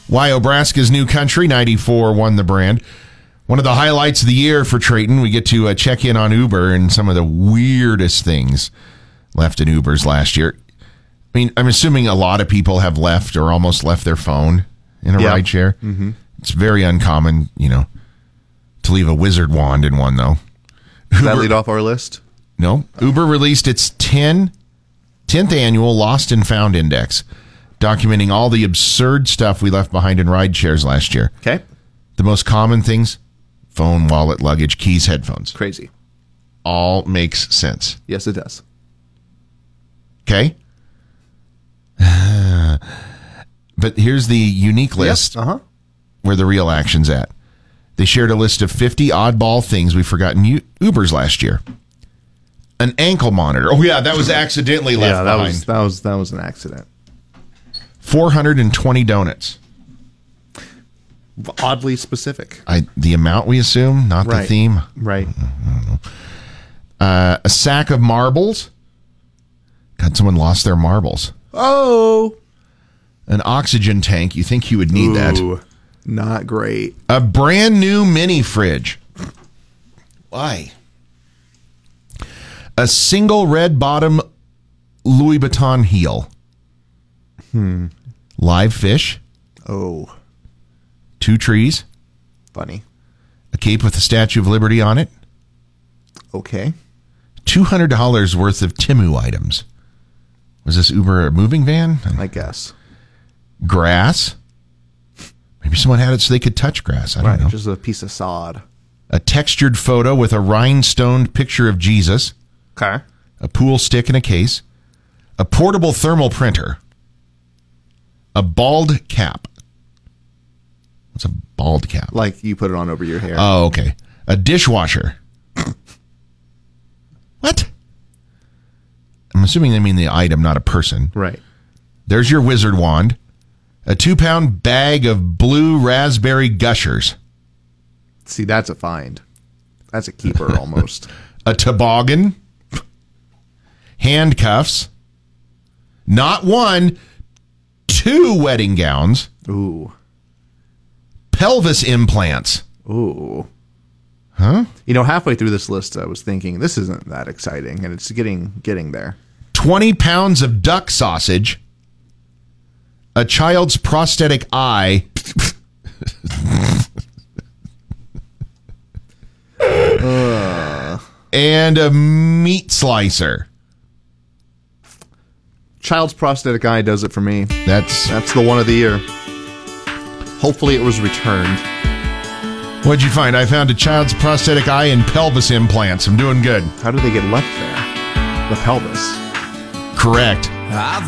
Wyobraska's New Country, 94, won the brand. One of the highlights of the year for Trayton, we get to check in on Uber and some of the weirdest things left in Ubers last year. I mean, I'm assuming a lot of people have left or almost left their phone in a rideshare. Mm-hmm. It's very uncommon, to leave a wizard wand in one, though. Does that lead off our list? No. Uber released its 10th annual Lost and Found Index, documenting all the absurd stuff we left behind in rideshares last year. Okay. The most common things: phone, wallet, luggage, keys, headphones. Crazy. All makes sense. Yes, it does. Okay. But here's the unique list where the real action's at. They shared a list of 50 oddball things we forgot in Ubers last year. An ankle monitor. Oh, yeah, that was accidentally left behind. That was an accident. 420 donuts. Oddly specific. The amount, we assume, not the theme. Right. A sack of marbles. God, someone lost their marbles. Oh. An oxygen tank. You think you would need that. Not great. A brand new mini fridge. Why? A single red bottom Louis Vuitton heel. Live fish. Oh. 2 trees. Funny. A cape with the Statue of Liberty on it. Okay. $200 worth of Temu items. Was this Uber a moving van? I guess. Grass. Maybe someone had it so they could touch grass. I don't know. Just a piece of sod. A textured photo with a rhinestoned picture of Jesus. Okay. A pool stick in a case. A portable thermal printer. A bald cap. What's a bald cap? Like you put it on over your hair. Oh, okay. A dishwasher. What? I'm assuming they mean the item, not a person. Right. There's your wizard wand. A 2-pound bag of blue raspberry gushers. See, that's a find. That's a keeper almost. A toboggan. Handcuffs. Not 1, 2 wedding gowns. Ooh. Pelvis implants. Ooh. Huh? Halfway through this list, I was thinking, this isn't that exciting, and it's getting there. 20 pounds of duck sausage. A child's prosthetic eye. And a meat slicer. Child's prosthetic eye does it for me. That's the one of the year. Hopefully it was returned. What'd you find? I found a child's prosthetic eye and pelvis implants. I'm doing good. How do they get left there? The pelvis. Correct. I've